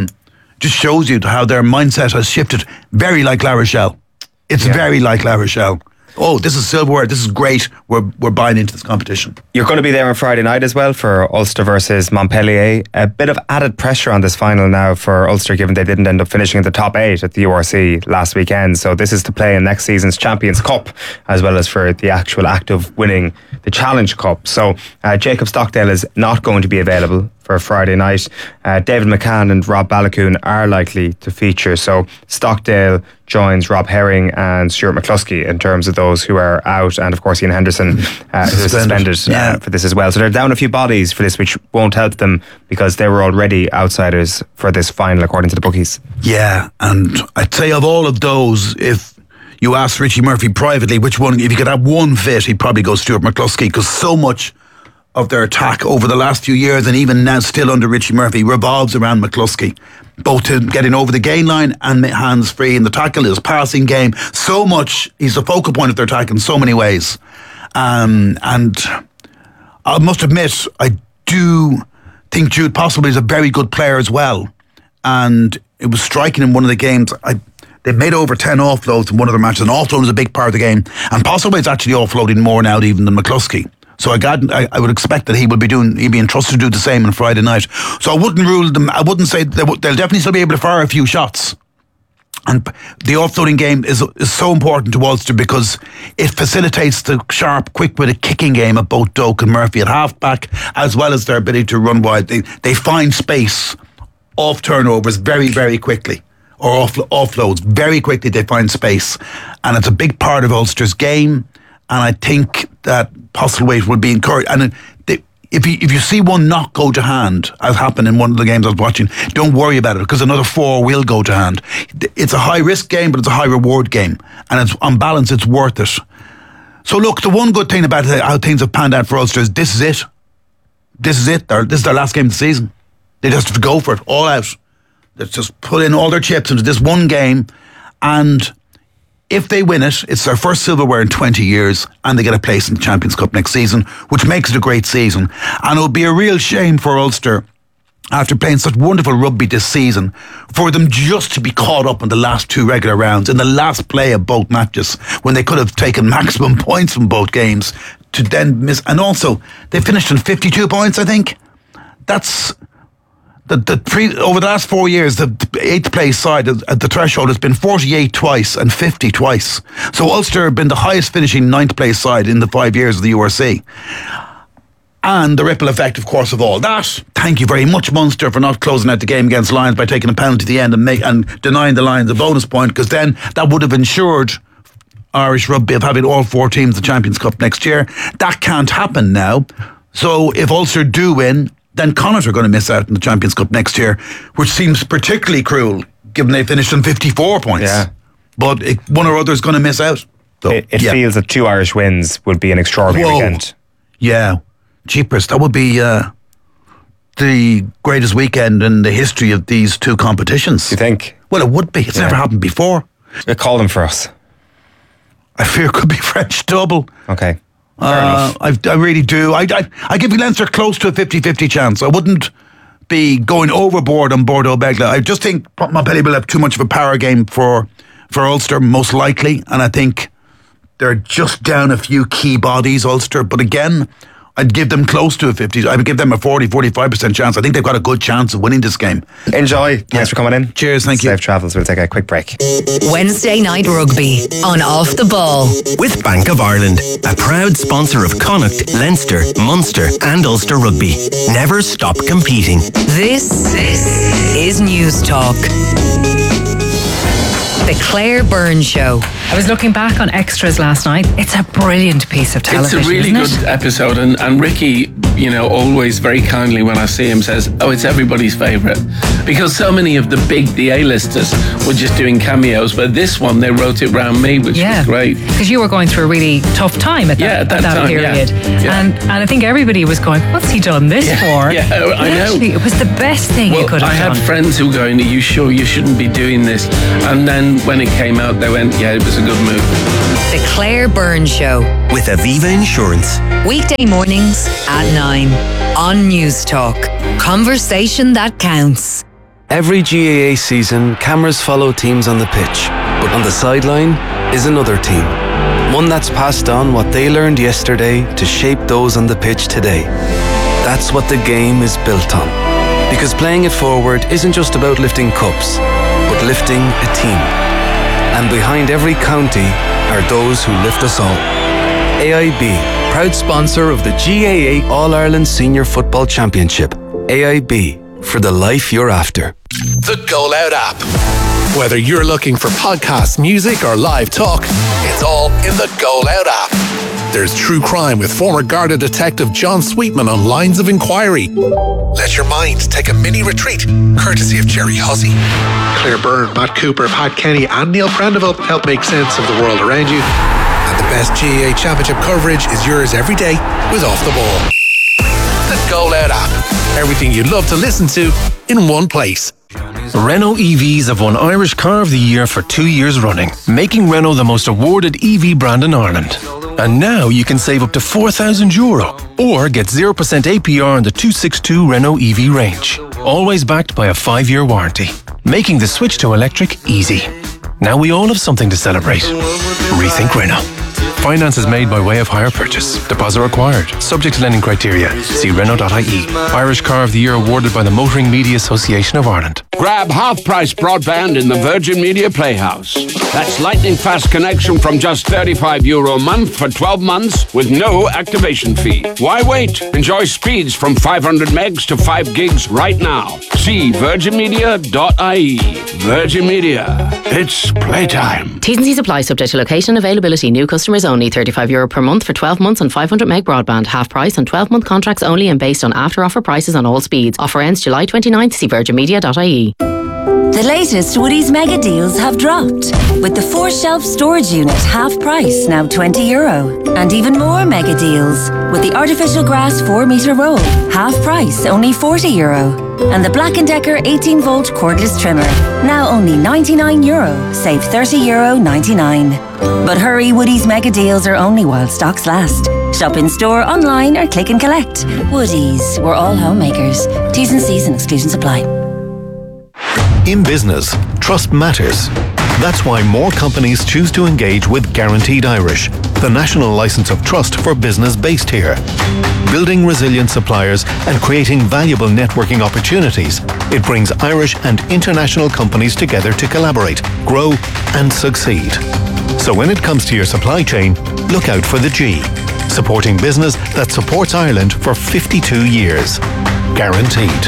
just shows you how their mindset has shifted. Very like La Rochelle. It's very like La Rochelle. Oh, this is silverware. This is great. We're buying into this competition. You're going to be there on Friday night as well for Ulster versus Montpellier. A bit of added pressure on this final now for Ulster, given they didn't end up finishing in the top 8 at the URC last weekend. So this is to play in next season's Champions Cup, as well as for the actual act of winning the Challenge Cup. So Jacob Stockdale is not going to be available for Friday night. David McCann and Rob Balakoon are likely to feature. So Stockdale joins Rob Herring and Stuart McCluskey in terms of those who are out, and of course Ian Henderson who is suspended for this as well. So they're down a few bodies for this, which won't help them because they were already outsiders for this final according to the bookies. Yeah, and I'd say of all of those, if you asked Richie Murphy privately which one, if you could have one fit, he'd probably go Stuart McCluskey, because so much of their attack over the last few years, and even now still under Richie Murphy, revolves around McCluskey, both to getting over the gain line and hands free in the tackle, his passing game. So much, he's the focal point of their attack in so many ways. And I must admit, I do think Jude possibly is a very good player as well. And it was striking in one of the games. They made over 10 offloads in one of their matches, and offload is a big part of the game. And possibly it's actually offloading more now even than McCluskey. So I would expect that he'd be entrusted to do the same on Friday night. So I wouldn't rule them. I wouldn't say they'll definitely still be able to fire a few shots. And the offloading game is so important to Ulster because it facilitates the sharp, quick-witted kicking game of both Doak and Murphy at half-back, as well as their ability to run wide. They find space off turnovers very, very quickly, or offloads very quickly. They find space, and it's a big part of Ulster's game. And I think that Postlethwaite would be encouraged. And if you see one not go to hand, as happened in one of the games I was watching, don't worry about it, because another 4 will go to hand. It's a high-risk game, but it's a high-reward game. And on balance, it's worth it. So look, the one good thing about how things have panned out for Ulster is this is it. This is it. This is their last game of the season. They just have to go for it, all out. Let's just put in all their chips into this one game, and if they win it, it's their first silverware in 20 years, and they get a place in the Champions Cup next season, which makes it a great season. And it would be a real shame for Ulster, after playing such wonderful rugby this season, for them just to be caught up in the last 2 regular rounds, in the last play of both matches, when they could have taken maximum points from both games, to then miss. And also, they finished on 52 points, I think. That's over the last 4 years, the 8th place side at the threshold has been 48 twice and 50 twice. So Ulster have been the highest finishing 9th place side in the 5 years of the URC. And the ripple effect, of course, of all that. Thank you very much, Munster, for not closing out the game against Lions by taking a penalty at the end and denying the Lions a bonus point, because then that would have ensured Irish rugby of having all 4 teams the Champions Cup next year. That can't happen now. So if Ulster do win, then Connacht are going to miss out in the Champions Cup next year, which seems particularly cruel, given they finished on 54 points. Yeah. But one or other is going to miss out. So, it feels that 2 Irish wins would be an extraordinary weekend. Yeah. Jeepers, that would be the greatest weekend in the history of these 2 competitions. You think? Well, it would be. It's never happened before. Call them for us. I fear it could be French double. Okay. I really do. I give Leinster close to a 50-50 chance. I wouldn't be going overboard on Bordeaux-Bègles. I just think Montpellier will have too much of a power game for Ulster, most likely. And I think They're just down a few key bodies, Ulster. But again, I'd give them close to a 50. I would give them a 40-45% chance. I think they've got a good chance of winning this game. Enjoy. Thanks for coming in. Cheers, thank you. Safe travels. We'll take a quick break. Wednesday Night Rugby on Off the Ball. With Bank of Ireland, a proud sponsor of Connacht, Leinster, Munster and Ulster Rugby. Never stop competing. This is News Talk. The Claire Byrne Show. I was looking back on extras last night. It's a brilliant piece of television. It's a really good episode, and Ricky, always very kindly when I see him says, "Oh, it's everybody's favourite," because so many of the A-listers were just doing cameos, but this one they wrote it round me, which was great. Because you were going through a really tough time at that time, period, and I think everybody was going, "What's he done this for?" Yeah, I know. Actually, it was the best thing you could have done. I had friends who were going, "Are you sure you shouldn't be doing this?" And then when it came out, they went, "Yeah, it was a good move." The Claire Byrne Show. With Aviva Insurance. Weekday mornings at 9 on News Talk. Conversation that counts. Every GAA season, cameras follow teams on the pitch, but on the sideline is another team. One that's passed on what they learned yesterday to shape those on the pitch today. That's what the game is built on. Because playing it forward isn't just about lifting cups, but lifting a team. And behind every county are those who lift us all. AIB, proud sponsor of the GAA All-Ireland Senior Football Championship. AIB, for the life you're after. The Goal Out app. Whether you're looking for podcasts, music, or live talk, it's all in the Goal Out app. There's true crime with former Garda detective John Sweetman on Lines of Inquiry. Let your mind take a mini retreat, courtesy of Jerry Hussey. Claire Byrne, Matt Cooper, Pat Kenny and Neil Prendeville help make sense of the world around you. And the best GAA Championship coverage is yours every day with Off the Ball. The Goal Out app. Everything you'd love to listen to in one place. Renault EVs have won Irish Car of the Year for 2 years running, making Renault the most awarded EV brand in Ireland. And now you can save up to €4,000 or get 0% APR on the 262 Renault EV range. Always backed by a 5-year warranty, making the switch to electric easy. Now we all have something to celebrate. Rethink Renault. Finance is made by way of hire purchase. Deposit required. Subject to lending criteria. See Renault.ie. Irish Car of the Year awarded by the Motoring Media Association of Ireland. Grab half-price broadband in the Virgin Media Playhouse. That's lightning-fast connection from just €35 a month for 12 months with no activation fee. Why wait? Enjoy speeds from 500 megs to 5 gigs right now. See virginmedia.ie. Virgin Media. It's playtime. T's and C's apply, subject to location, availability, new customers only. €35 per month for 12 months on 500 meg broadband. Half price on 12-month contracts only and based on after-offer prices on all speeds. Offer ends July 29th. See virginmedia.ie. The latest Woodies mega deals have dropped. With the 4-shelf storage unit half price, now €20. And even more mega deals. With the artificial grass 4-metre roll, half price, only €40. And the Black & Decker 18-volt cordless trimmer, now only €99. Save €30.99. But hurry, Woodies mega deals are only while stocks last. Shop in store, online or click and collect. Woodies, we're all homemakers. T's and C's and exclusions apply. In business, trust matters. That's why more companies choose to engage with Guaranteed Irish, the national license of trust for business based here. Building resilient suppliers and creating valuable networking opportunities, it brings Irish and international companies together to collaborate, grow and succeed. So when it comes to your supply chain, look out for the G. Supporting business that supports Ireland for 52 years. Guaranteed.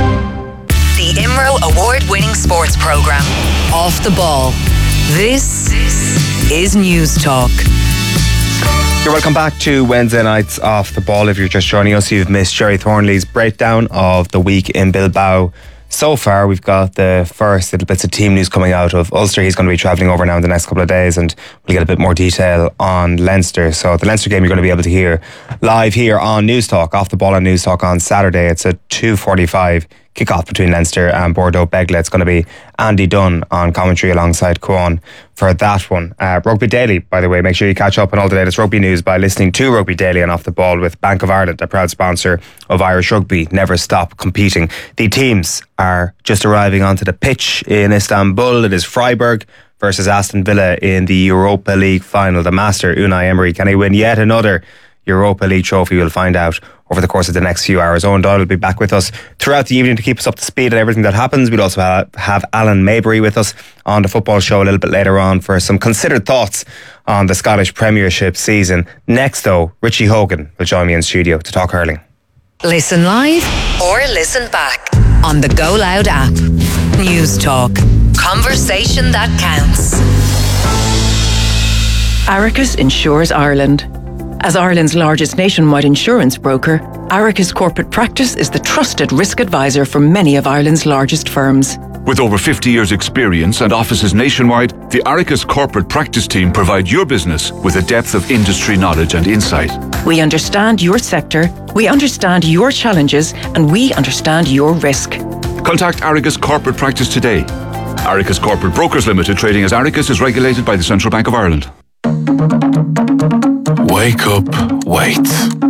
The IMRO award-winning sports programme, Off the Ball. This is News Talk. You're welcome back to Wednesday night's Off the Ball. If you're just joining us, you've missed Jerry Thornley's breakdown of the week in Bilbao. So far, we've got the first little bits of team news coming out of Ulster. He's going to be travelling over now in the next couple of days, and we'll get a bit more detail on Leinster. So the Leinster game you're going to be able to hear live here on News Talk, Off the Ball on News Talk on Saturday. It's a 2:45 kick-off between Leinster and Bordeaux Begley. It's going to be Andy Dunn on commentary alongside Cuan for that one. Rugby Daily, by the way, make sure you catch up on all the latest rugby news by listening to Rugby Daily and Off the Ball with Bank of Ireland, a proud sponsor of Irish Rugby. Never stop competing. The teams are just arriving onto the pitch in Istanbul. It is Freiburg versus Aston Villa in the Europa League final. The master, Unai Emery, can he win yet another Europa League trophy? We'll find out over the course of the next few hours. Owen Doyle will be back with us throughout the evening to keep us up to speed on everything that happens. We'll also have Alan Maybury with us on the football show a little bit later on for some considered thoughts on the Scottish Premiership season. Next though, Richie Hogan will join me in studio to talk hurling. Listen live or listen back on the Go Loud app. News Talk. Conversation that counts. Aricus insures Ireland. As Ireland's largest nationwide insurance broker, Aricus Corporate Practice is the trusted risk advisor for many of Ireland's largest firms. With over 50 years' experience and offices nationwide, the Aricus Corporate Practice team provide your business with a depth of industry knowledge and insight. We understand your sector, we understand your challenges, and we understand your risk. Contact Aricus Corporate Practice today. Aricus Corporate Brokers Limited, trading as Aricus, is regulated by the Central Bank of Ireland. Wake up, wait.